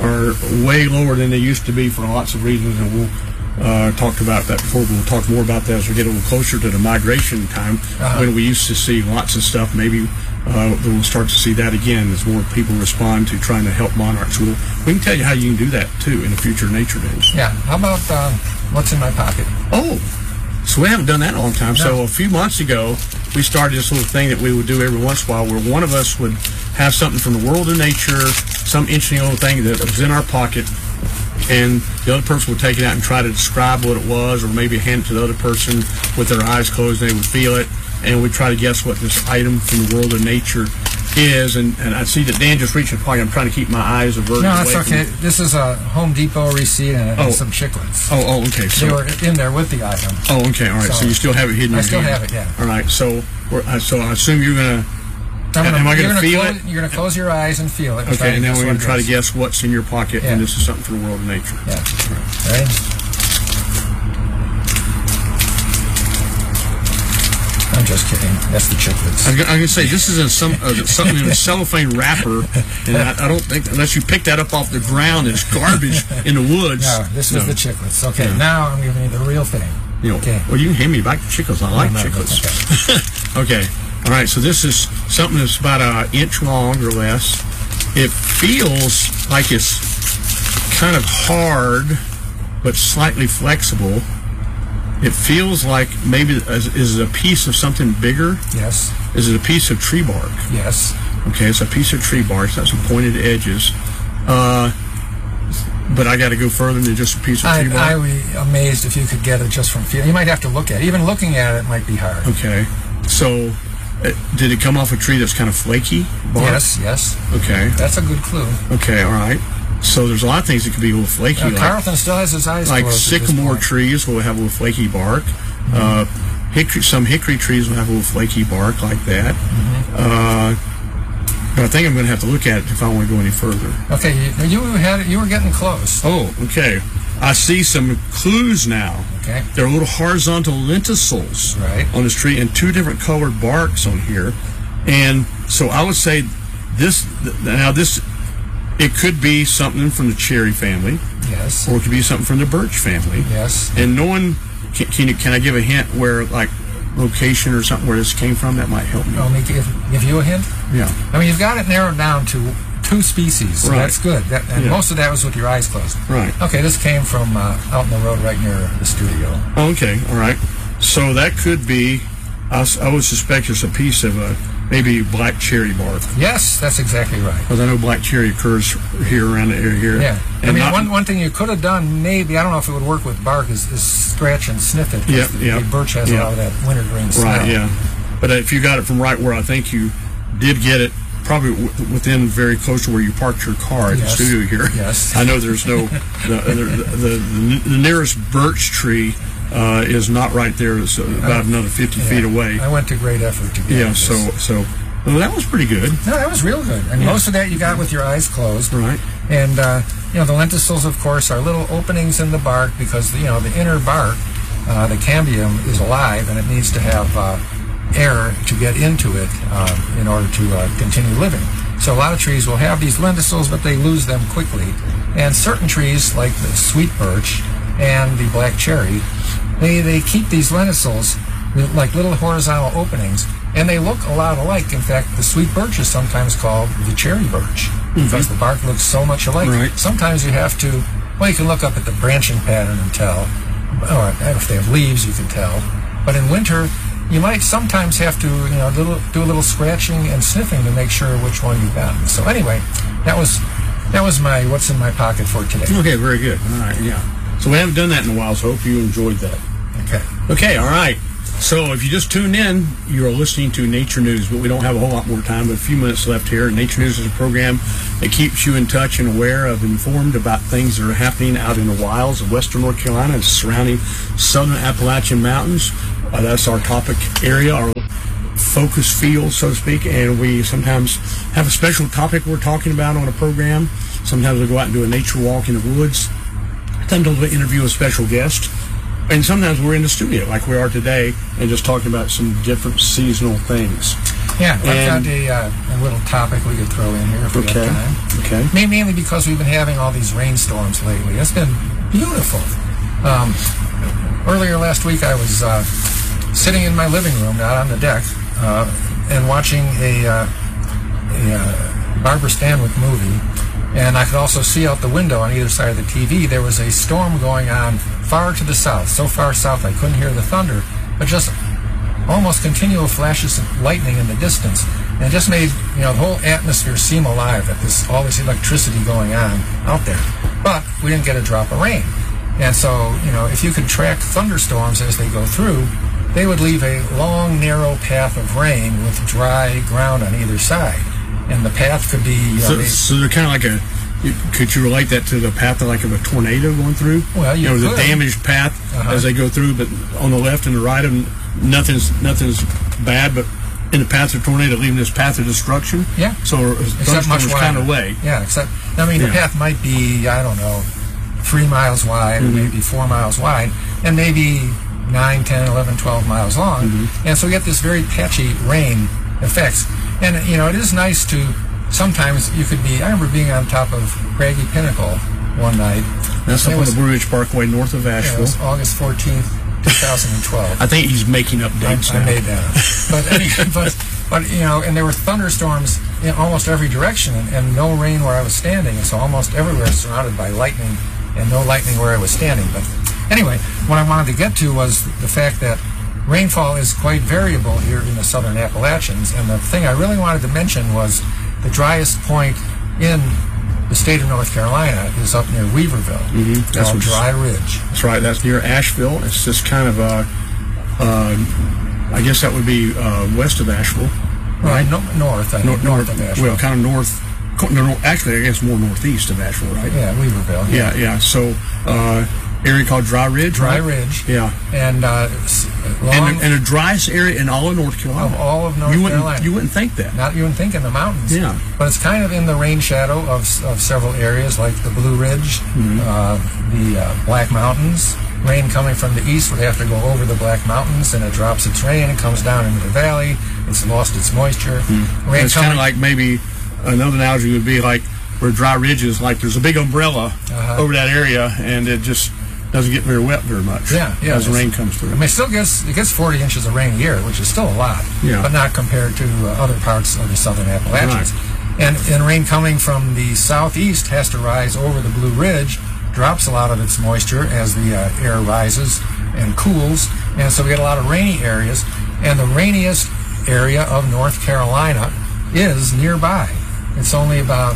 way lower than they used to be for lots of reasons, and we'll talk about that before. We'll talk more about that as we get a little closer to the migration time when we used to see lots of stuff. Maybe we'll start to see that again as more people respond to trying to help monarchs. We can tell you how you can do that too in the future Nature Days. Yeah. How about what's in my pocket? Oh. So we haven't done that in a long time. No. So a few months ago, we started this little thing that we would do every once in a while where one of us would have something from the world of nature, some interesting little thing that was in our pocket, and the other person would take it out and try to describe what it was, or maybe hand it to the other person with their eyes closed and they would feel it, and we'd try to guess what this item from the world of nature is, and I see that Dan just reached a point. I'm trying to keep my eyes averted. No, away that's okay. from... This is a Home Depot receipt and Oh. some chiclets. Oh, okay. They were in there with the item. Oh, okay. All right. So you still have it hidden in I your still hand. have it, yeah. All right. So I assume you're going to... Am I going to feel it? You're going to close your eyes and feel it. Okay, and then we're going to try to guess what's in your pocket, and this is something for the world of nature. Yeah. Right. Ready? I'm just kidding. That's the chiclets. I'm going to say, this is something in a cellophane wrapper, and I don't think, unless you pick that up off the ground, it's garbage in the woods. No, this is the chiclets. Okay, now I'm giving you the real thing. Okay. Well, you can hand me back the chiclets. I like chiclets. Okay. All right, so this is something that's about an inch long or less. It feels like it's kind of hard, but slightly flexible. It feels like maybe is it a piece of something bigger? Yes. Is it a piece of tree bark? Yes. Okay, it's a piece of tree bark. It's got some pointed edges. But I got to go further than just a piece of tree bark. I would be amazed if you could get it just from feeling. You might have to look at it. Even looking at it might be hard. Okay. So, did it come off a tree that's kind of flaky bark? Yes. Okay. That's a good clue. Okay, all right. So there's a lot of things that could be a little flaky. Carlton still has his eyes like closed. Sycamore trees will have a little flaky bark. Some hickory trees will have a little flaky bark like that. But I think I'm going to have to look at it if I want to go any further. Okay, you were getting close. Oh, okay. I see some clues now. Okay. There are little horizontal lenticels on this tree and two different colored barks on here. And so I would say this, it could be something from the cherry family. Yes. Or it could be something from the birch family. Yes. And no one, can I give a hint where, like, location or something where this came from? That might help me. Oh, me give you a hint? Yeah. I mean, you've got it narrowed down to 2 species, so that's good. Most of that was with your eyes closed. Right. Okay, this came from out in the road right near the studio. Okay, all right. So that could be, I would suspect it's a piece of maybe black cherry bark. Yes, that's exactly right. Because I know black cherry occurs here around the area here. Yeah. And I mean, one thing you could have done, maybe, I don't know if it would work with bark, is scratch and sniff it. Yeah. The birch has a lot of that wintergreen smell. Right, yeah. But if you got it from right where I think you did get it, probably within very close to where you parked your car at the studio here. Yes. I know there's no, the nearest birch tree is not right there. It's about another 50 feet away. I went to great effort to get this. So well, that was pretty good. No, that was real good. And most of that you got with your eyes closed. Right. And, the lenticels, of course, are little openings in the bark because, the inner bark, the cambium, is alive and it needs to have air to get into it in order to continue living. So a lot of trees will have these lenticels, but they lose them quickly. And certain trees, like the sweet birch and the black cherry, they keep these lenticels like little horizontal openings, and they look a lot alike. In fact, the sweet birch is sometimes called the cherry birch because the bark looks so much alike. Right. Sometimes you have to, you can look up at the branching pattern and tell, or if they have leaves, you can tell. But in winter, you might sometimes have to, do a little scratching and sniffing to make sure which one you've gotten. So anyway, that was my what's in my pocket for today. Okay, very good. All right, yeah. So we haven't done that in a while, so I hope you enjoyed that. Okay, all right. So if you just tuned in, you're listening to Nature News, but we don't have a whole lot more time, but a few minutes left here. Nature News is a program that keeps you in touch and aware of, informed about things that are happening out in the wilds of western North Carolina and surrounding southern Appalachian Mountains. That's our topic area, our focus field, so to speak, and we sometimes have a special topic we're talking about on a program. Sometimes we go out and do a nature walk in the woods. Sometimes we interview a special guest. And sometimes we're in the studio, like we are today, and just talking about some different seasonal things. Yeah, I've got a little topic we could throw in here if we have time. Okay. Mainly because we've been having all these rainstorms lately. It's been beautiful. Earlier last week, I was sitting in my living room, out on the deck, and watching a Barbara Stanwyck movie. And I could also see out the window on either side of the TV, there was a storm going on far to the south, so far south I couldn't hear the thunder, but just almost continual flashes of lightning in the distance. And it just made, the whole atmosphere seem alive, that all this electricity going on out there. But we didn't get a drop of rain. And so, if you could track thunderstorms as they go through, they would leave a long, narrow path of rain with dry ground on either side. and the path could be. So they're kind of like could you relate that to the path of a tornado going through? Well, you know, the could. damaged path as they go through, but on the left and the right, nothing's bad, but in the path of a tornado, leaving this path of destruction. Yeah. So except much wider. kind of way. Yeah, except the path might be 3 miles wide, or maybe 4 miles wide, and maybe 9, 10, 11, 12 miles long, and so you get this very patchy rain effects. And it is nice to. Sometimes you could be. I remember being on top of Craggy Pinnacle one night. That's up on the Blue Ridge Parkway north of Asheville. It was August 14th, 2012. I think he's making up dates now. I made that up. But and there were thunderstorms in almost every direction, and no rain where I was standing, and so almost everywhere surrounded by lightning, and no lightning where I was standing. But anyway, what I wanted to get to was the fact that rainfall is quite variable here in the southern Appalachians, and the thing I really wanted to mention was the driest point in the state of North Carolina is up near Weaverville, called Dry Ridge. That's right. That's near Asheville. It's just kind of I guess that would be west of Asheville, right? North of Asheville. Well, kind of north. Actually, I guess more northeast of Asheville, right? Yeah, Weaverville. Yeah. So, area called Dry Ridge. Dry Ridge. Yeah. And and the driest area in all of North Carolina. Of all of North Carolina. You wouldn't think that. You wouldn't think in the mountains. Yeah. But it's kind of in the rain shadow of several areas like the Blue Ridge, the Black Mountains. Rain coming from the east would have to go over the Black Mountains, and it drops its rain and comes down into the valley. It's lost its moisture. It's kind of like maybe another analogy would be like where Dry Ridge is, like there's a big umbrella over that area, and it just doesn't get very wet very much as the rain comes through. I mean, it gets 40 inches of rain a year, which is still a lot, but not compared to other parts of the southern Appalachians. Right. And rain coming from the southeast has to rise over the Blue Ridge, drops a lot of its moisture as the air rises and cools, and so we get a lot of rainy areas. And the rainiest area of North Carolina is nearby. It's only about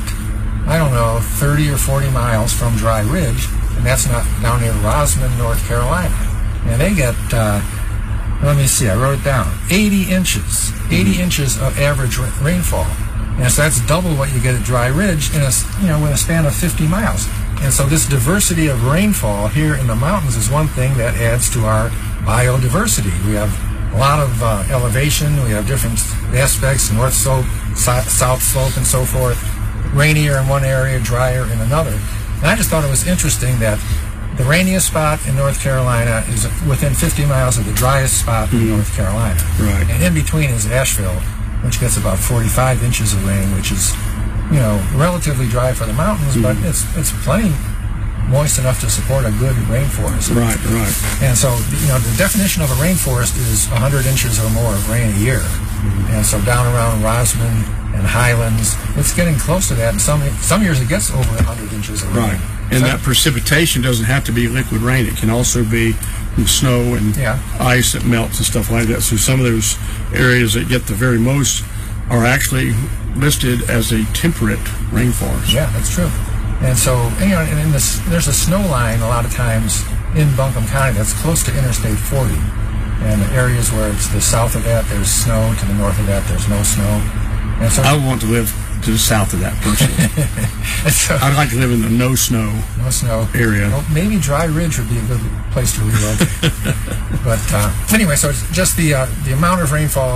30 or 40 miles from Dry Ridge, and that's not down near Rosman, North Carolina. And they get, let me see, I wrote it down, 80 inches. 80 inches of average rainfall. And so that's double what you get at Dry Ridge in with a span of 50 miles. And so this diversity of rainfall here in the mountains is one thing that adds to our biodiversity. We have a lot of elevation. We have different aspects, north slope, south slope, and so forth. Rainier in one area, drier in another. And I just thought it was interesting that the rainiest spot in North Carolina is within 50 miles of the driest spot in North Carolina. Right. And in between is Asheville, which gets about 45 inches of rain, which is, relatively dry for the mountains, but it's plenty moist enough to support a good rainforest. Right. And so, the definition of a rainforest is 100 inches or more of rain a year. And so down around Rosman and Highlands, it's getting close to that. And some years it gets over 100 inches of rain. Right. And that precipitation doesn't have to be liquid rain. It can also be snow and ice that melts and stuff like that. So some of those areas that get the very most are actually listed as a temperate rainforest. Yeah, that's true. And so, and there's a snow line a lot of times in Buncombe County that's close to Interstate 40. And the areas where it's the south of that, there's snow. To the north of that, there's no snow. And so I want to live to the south of that personally. So, I'd like to live in the no snow area. Well, maybe Dry Ridge would be a good place to relocate. But anyway, so it's just the amount of rainfall